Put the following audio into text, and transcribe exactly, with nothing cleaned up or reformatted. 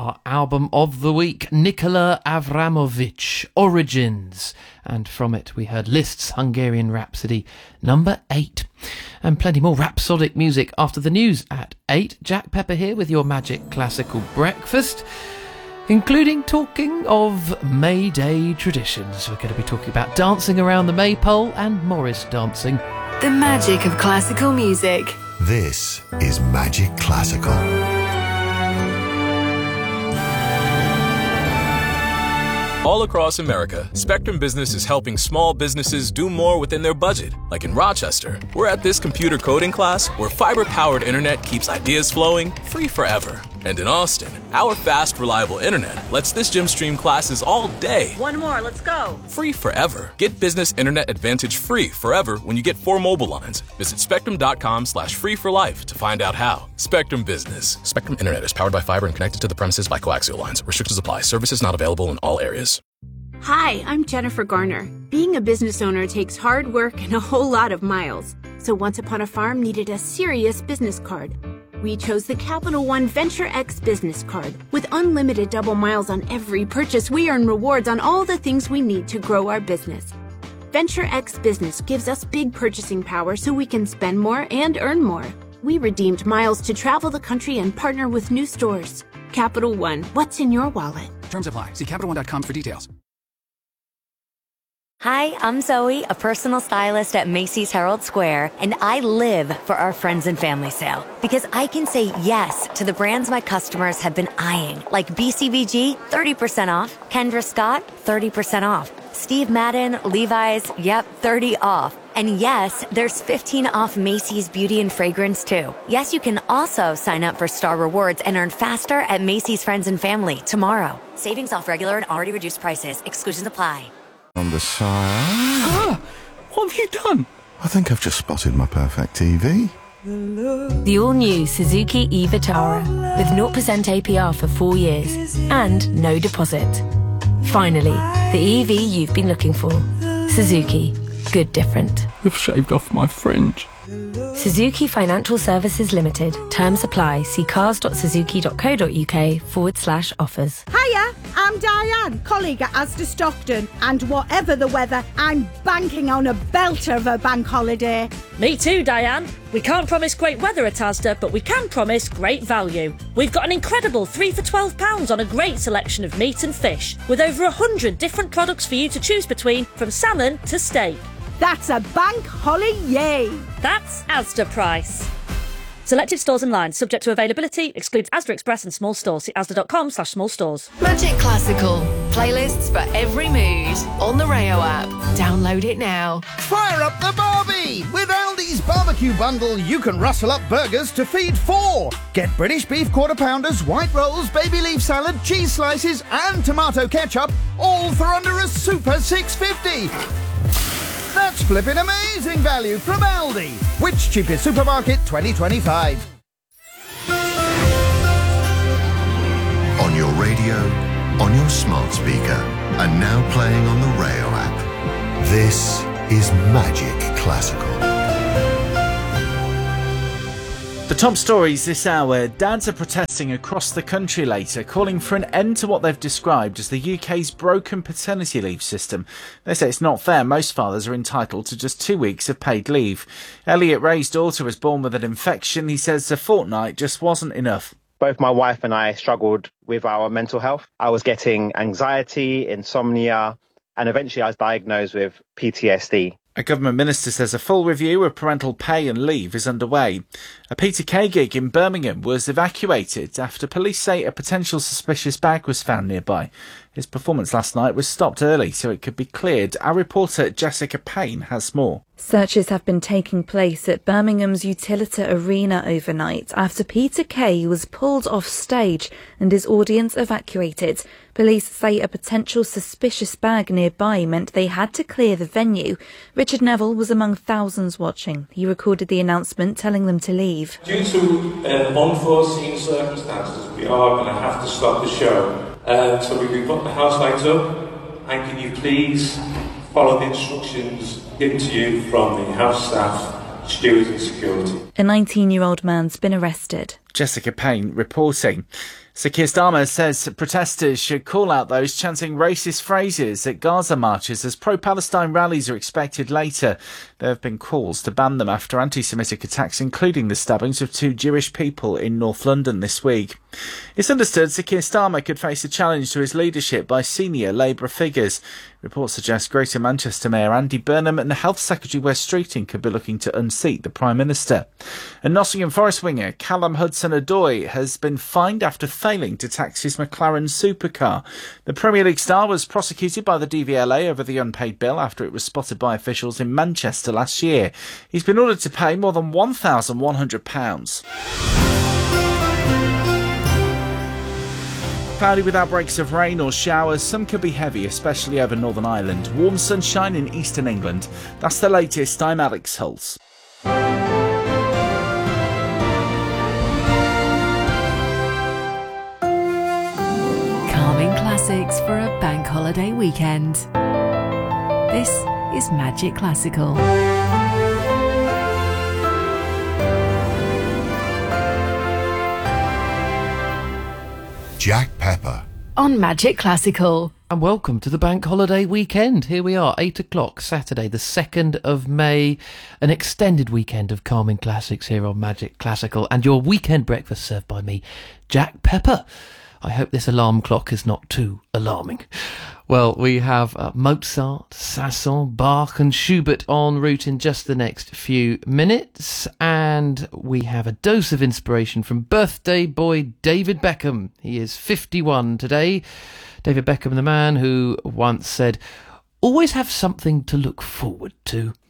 our album of the week, Nikola Avramovic, Origins. And from it we heard Liszt's Hungarian Rhapsody, number eight. And plenty more rhapsodic music after the news at eight. Jack Pepper here with your Magic Classical Breakfast, including talking of May Day traditions. We're going to be talking about dancing around the maypole and Morris dancing. The magic of classical music. This is Magic Classical. All across America, Spectrum Business is helping small businesses do more within their budget. Like in Rochester, we're at this computer coding class where fiber-powered internet keeps ideas flowing free forever. And in Austin, our fast, reliable internet lets this gym stream classes all day. One more, let's go. Free forever. Get Business Internet Advantage free forever when you get four mobile lines. Visit spectrum.com slash free for life to find out how. Spectrum Business. Spectrum Internet is powered by fiber and connected to the premises by coaxial lines. Restrictions apply. Services not available in all areas. Hi, I'm Jennifer Garner. Being a business owner takes hard work and a whole lot of miles. So Once Upon a Farm needed a serious business card. We chose the Capital One Venture X business card. With unlimited double miles on every purchase, we earn rewards on all the things we need to grow our business. Venture X Business gives us big purchasing power so we can spend more and earn more. We redeemed miles to travel the country and partner with new stores. Capital One, what's in your wallet? Terms apply. See Capital One dot com for details. Hi, I'm Zoe, a personal stylist at Macy's Herald Square, and I live for our friends and family sale because I can say yes to the brands my customers have been eyeing, like B C B G, thirty percent off, Kendra Scott, thirty percent off, Steve Madden, Levi's, yep, thirty off. And yes, there's fifteen off Macy's Beauty and Fragrance too. Yes, you can also sign up for Star Rewards and earn faster at Macy's Friends and Family tomorrow. Savings off regular and already reduced prices. Exclusions apply. On the side. Ah, what have you done? I think I've just spotted my perfect T V. The all-new Suzuki e-Vitara with zero percent A P R for four years and no deposit. Finally, the E V you've been looking for. Suzuki. Good different. You've shaved off my fringe. Suzuki Financial Services Limited. Terms apply. See cars.suzuki.co.uk forward slash offers. Hiya, I'm Diane, colleague at Asda Stockton, and whatever the weather, I'm banking on a belter of a bank holiday. Me too, Diane. We can't promise great weather at Asda, but we can promise great value. We've got an incredible three for twelve pounds on a great selection of meat and fish, with over one hundred different products for you to choose between, from salmon to steak. That's a bank holly yay! That's Asda price. Selected stores and lines, subject to availability, excludes Asda Express and small stores. See asda.com slash small stores. Magic Classical. Playlists for every mood. On the Rayo app. Download it now. Fire up the Barbie! With Aldi's barbecue bundle, you can rustle up burgers to feed four. Get British beef quarter pounders, white rolls, baby leaf salad, cheese slices, and tomato ketchup, all for under a super six fifty. That's flipping amazing value from Aldi. Which cheapest supermarket twenty twenty-five? On your radio, on your smart speaker, and now playing on the Rayo app. This is Magic Classical. The top stories this hour. Dads are protesting across the country later, calling for an end to what they've described as the U K's broken paternity leave system. They say it's not fair. Most fathers are entitled to just two weeks of paid leave. Elliot Ray's daughter was born with an infection. He says a fortnight just wasn't enough. Both my wife and I struggled with our mental health. I was getting anxiety, insomnia, and eventually I was diagnosed with P T S D. A government minister says a full review of parental pay and leave is underway. A Peter Kay gig in Birmingham was evacuated after police say a potential suspicious bag was found nearby. His performance last night was stopped early so it could be cleared. Our reporter Jessica Payne has more. Searches have been taking place at Birmingham's Utilita Arena overnight after Peter Kay was pulled off stage and his audience evacuated. Police say a potential suspicious bag nearby meant they had to clear the venue. Richard Neville was among thousands watching. He recorded the announcement telling them to leave. Due to um, unforeseen circumstances, we are going to have to stop the show. Uh, so we can put the house lights up, and can you please follow the instructions given to you from the house staff, stewards and security. A nineteen-year-old man's been arrested. Jessica Payne reporting. Sir Keir Starmer says protesters should call out those chanting racist phrases at Gaza marches as pro-Palestine rallies are expected later. There have been calls to ban them after anti-Semitic attacks, including the stabbings of two Jewish people in North London this week. It's understood Sir Keir Starmer could face a challenge to his leadership by senior Labour figures. Reports suggest Greater Manchester Mayor Andy Burnham and the Health Secretary Wes Streeting could be looking to unseat the Prime Minister. And Nottingham Forest winger Callum Hudson-Odoi has been fined after failing to tax his McLaren supercar. The Premier League star was prosecuted by the D V L A over the unpaid bill after it was spotted by officials in Manchester last year. He's been ordered to pay more than one thousand one hundred pounds. Cloudy with outbreaks of rain or showers. Some could be heavy, especially over Northern Ireland. Warm sunshine in eastern England. That's the latest. I'm Alex Hulse. Calming classics for a bank holiday weekend. This is Magic Classical. Jack Pepper on Magic Classical. And welcome to the bank holiday weekend. Here we are, eight o'clock, Saturday, the second of May. An extended weekend of calming classics here on Magic Classical. And your weekend breakfast served by me, Jack Pepper. I hope this alarm clock is not too alarming. Well, we have uh, Mozart, Saint-Saëns, Bach and Schubert en route in just the next few minutes. And we have a dose of inspiration from birthday boy David Beckham. He is fifty-one today. David Beckham, the man who once said, "Always have something to look forward to."